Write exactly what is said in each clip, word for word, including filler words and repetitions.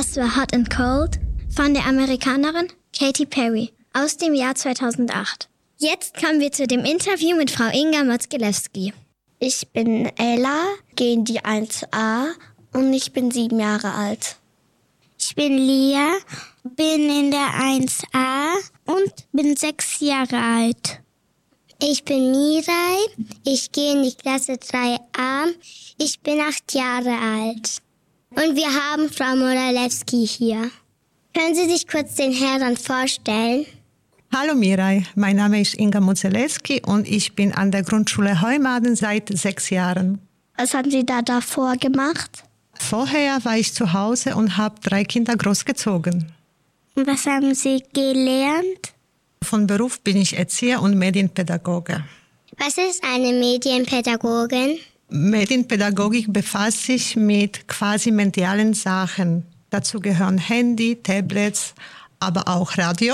Das war Hot and Cold von der Amerikanerin Katy Perry aus dem Jahr zweitausendacht. Jetzt kommen wir zu dem Interview mit Frau Inga Motzgelewski. Ich bin Ella, gehe in die eins a und ich bin sieben Jahre alt. Ich bin Lia, bin in der eins a und bin sechs Jahre alt. Ich bin Mirai, ich gehe in die Klasse drei a, ich bin acht Jahre alt. Und wir haben Frau Motzgelewski hier. Können Sie sich kurz den Herrn vorstellen? Hallo Mirai, mein Name ist Inga Motzgelewski und ich bin an der Grundschule Heumaden seit sechs Jahren. Was haben Sie da davor gemacht? Vorher war ich zu Hause und habe drei Kinder großgezogen. Und was haben Sie gelernt? Von Beruf bin ich Erzieher und Medienpädagoge. Was ist eine Medienpädagogin? Medienpädagogik befasst sich mit quasi medialen Sachen. Dazu gehören Handy, Tablets, aber auch Radio,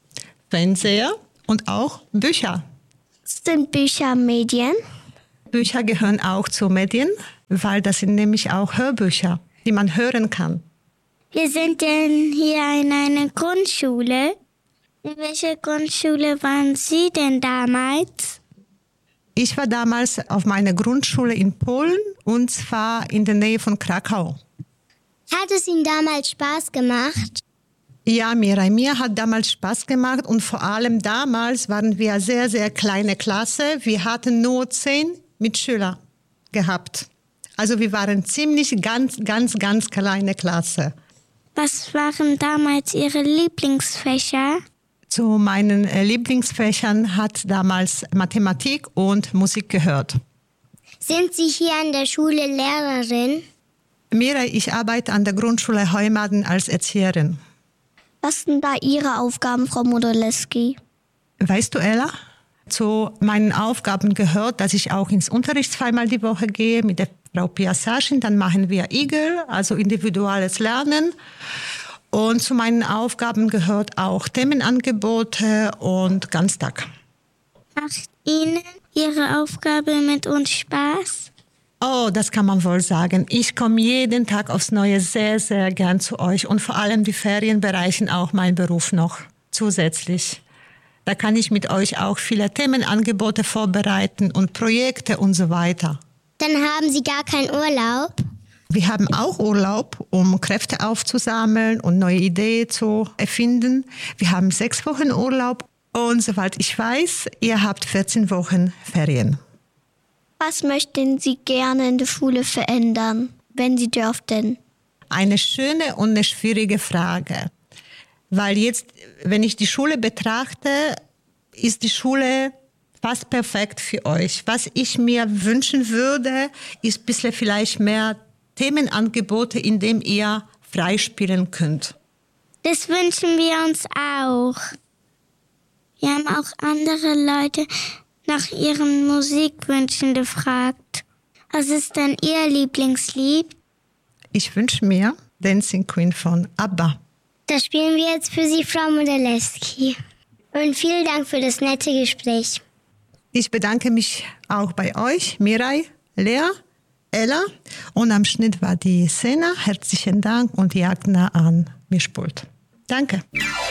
Fernseher und auch Bücher. Sind Bücher Medien? Bücher gehören auch zu Medien, weil das sind nämlich auch Hörbücher, die man hören kann. Wir sind denn hier in einer Grundschule. In welcher Grundschule waren Sie denn damals? Ich war damals auf meiner Grundschule in Polen und zwar in der Nähe von Krakau. Hat es Ihnen damals Spaß gemacht? Ja, Mirai, mir hat damals Spaß gemacht und vor allem damals waren wir sehr, sehr kleine Klasse. Wir hatten nur zehn Mitschüler gehabt. Also wir waren ziemlich ganz, ganz, ganz kleine Klasse. Was waren damals Ihre Lieblingsfächer? Zu meinen Lieblingsfächern hat damals Mathematik und Musik gehört. Sind Sie hier an der Schule Lehrerin? Mirai, ich arbeite an der Grundschule Heumaden als Erzieherin. Was sind da Ihre Aufgaben, Frau Motzgelewski? Weißt du, Ella, zu meinen Aufgaben gehört, dass ich auch ins Unterricht zweimal die Woche gehe mit der Frau Piasaschin. Dann machen wir I G L, also individuelles Lernen. Und zu meinen Aufgaben gehört auch Themenangebote und Ganztag. Macht Ihnen Ihre Aufgabe mit uns Spaß? Oh, das kann man wohl sagen. Ich komme jeden Tag aufs Neue sehr, sehr gern zu euch. Und vor allem die Ferien bereichern auch meinen Beruf noch zusätzlich. Da kann ich mit euch auch viele Themenangebote vorbereiten und Projekte und so weiter. Dann haben Sie gar keinen Urlaub? Wir haben auch Urlaub, um Kräfte aufzusammeln und neue Ideen zu erfinden. Wir haben sechs Wochen Urlaub und soweit ich weiß, ihr habt vierzehn Wochen Ferien. Was möchten Sie gerne in der Schule verändern, wenn Sie dürften? Eine schöne und eine schwierige Frage. Weil jetzt, wenn ich die Schule betrachte, ist die Schule fast perfekt für euch. Was ich mir wünschen würde, ist ein bisschen vielleicht mehr Themenangebote, in denen ihr frei spielen könnt. Das wünschen wir uns auch. Wir haben auch andere Leute nach ihren Musikwünschen gefragt. Was ist denn Ihr Lieblingslied? Ich wünsche mir Dancing Queen von ABBA. Das spielen wir jetzt für Sie, Frau Motzgelewski. Und vielen Dank für das nette Gespräch. Ich bedanke mich auch bei euch, Mirai, Lea, Ella. Und am Schnitt war die Sena. Herzlichen Dank und Jagna an Mischpult. Danke.